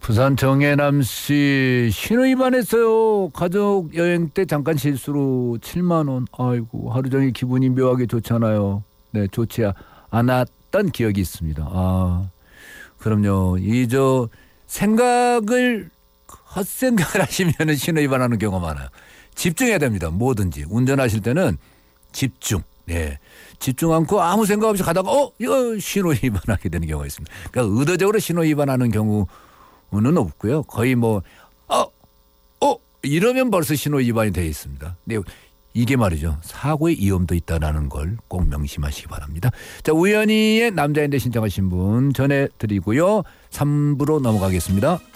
부산 정혜남 씨 신호위반했어요. 가족 여행 때 잠깐 실수로 7만 원. 아이고 하루 종일 기분이 묘하게 좋잖아요. 네, 좋지 않았던 기억이 있습니다. 아 그럼요. 이 저 생각을 헛생각을 하시면은 신호위반하는 경우가 많아요. 집중해야 됩니다. 뭐든지 운전하실 때는 집중. 네. 집중 않고 아무 생각 없이 가다가 이거 신호위반하게 되는 경우가 있습니다. 그러니까 의도적으로 신호위반하는 경우는 없고요. 거의 뭐 이러면 벌써 신호위반이 되어 있습니다. 근데 이게 말이죠. 사고의 위험도 있다는 걸 꼭 명심하시기 바랍니다. 자, 우연히의 남자인데 신청하신 분 전해드리고요. 3부로 넘어가겠습니다.